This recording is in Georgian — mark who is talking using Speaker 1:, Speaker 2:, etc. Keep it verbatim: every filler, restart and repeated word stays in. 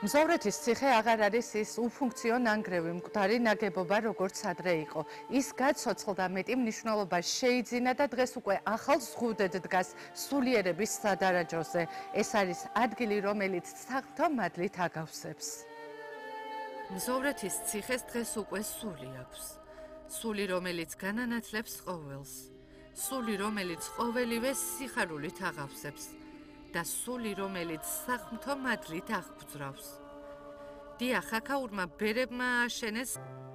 Speaker 1: მზოვრეთის ციხე აღარ არის ის უფუნქციო ნანგრევი მკვდარი ნაგებობა, როგორც ადრე იყო. ის გაცოცხლდა, მეტი მნიშვნელობა შეიძინა და დღეს უკვე ახალ ზღუდედ დგას სულიერების სადარაჯოზე. ეს არის ადგილი, რომელიც საღვთო მადლით აგავსებს. მზოვრეთის ციხეს დღეს უკვე სული აქვს. სული, რომელიც განანათლებს ყოველს. სული, რომელიც ყოველივე სიხარულით აღავსებს. და სული, რომელიც საღვთო მადლით აღგზრავს. დიახ, აქაურმა ბერებმა ააშენეს